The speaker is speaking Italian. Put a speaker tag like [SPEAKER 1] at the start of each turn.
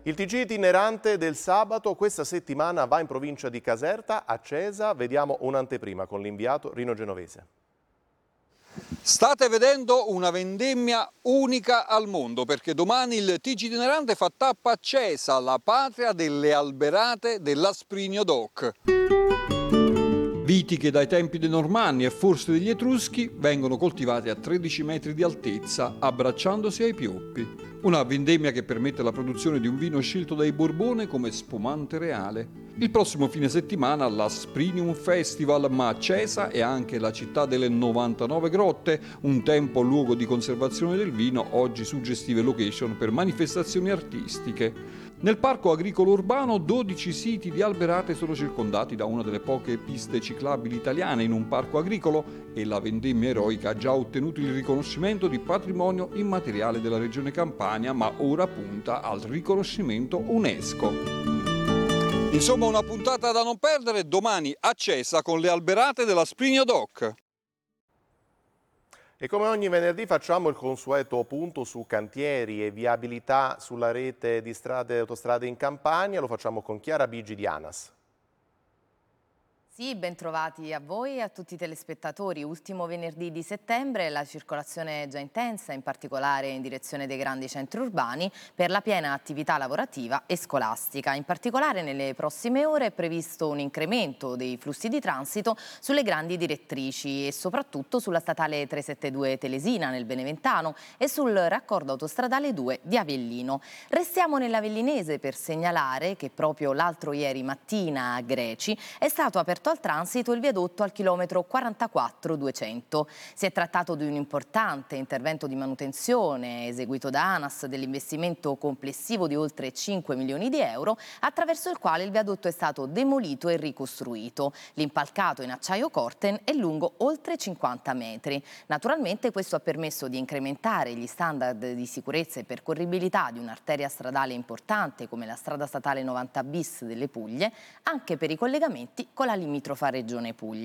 [SPEAKER 1] Il TG itinerante del sabato questa settimana va in provincia di Caserta, a Cesa. Vediamo un'anteprima con l'inviato Rino Genovese.
[SPEAKER 2] State vedendo una vendemmia unica al mondo, perché domani il TG itinerante fa tappa a Cesa, la patria delle alberate dell'Asprigno DOC. Viti che dai tempi dei Normanni e forse degli Etruschi vengono coltivati a 13 metri di altezza, abbracciandosi ai pioppi. Una vendemmia che permette la produzione di un vino scelto dai Borbone come spumante reale. Il prossimo fine settimana l'Asprinium Festival, ma Cesa è anche la città delle 99 grotte, un tempo luogo di conservazione del vino, oggi suggestive location per manifestazioni artistiche. Nel parco agricolo urbano 12 siti di alberate sono circondati da una delle poche piste ciclabili italiane in un parco agricolo e la vendemmia eroica ha già ottenuto il riconoscimento di patrimonio immateriale della regione Campania, ma ora punta al riconoscimento UNESCO. Insomma, una puntata da non perdere domani a Cesa con le alberate dell'Asprigno DOC.
[SPEAKER 1] E come ogni venerdì facciamo il consueto punto su cantieri e viabilità sulla rete di strade e autostrade in Campania. Lo facciamo con Chiara Bigi di ANAS.
[SPEAKER 3] Sì, bentrovati a voi e a tutti i telespettatori. Ultimo venerdì di settembre, la circolazione è già intensa, in particolare in direzione dei grandi centri urbani, per la piena attività lavorativa e scolastica. In particolare nelle prossime ore è previsto un incremento dei flussi di transito sulle grandi direttrici e soprattutto sulla statale 372 Telesina nel Beneventano e sul raccordo autostradale 2 di Avellino. Restiamo nell'Avellinese per segnalare che proprio l'altro ieri mattina a Greci è stato aperto al transito il viadotto al chilometro 44,200. Si è trattato di un importante intervento di manutenzione eseguito da ANAS dell'investimento complessivo di oltre 5 milioni di euro, attraverso il quale il viadotto è stato demolito e ricostruito. L'impalcato in acciaio Corten è lungo oltre 50 metri. Naturalmente questo ha permesso di incrementare gli standard di sicurezza e percorribilità di un'arteria stradale importante come la strada statale 90 bis delle Puglie, anche per i collegamenti con la limitrofa Regione Puglia.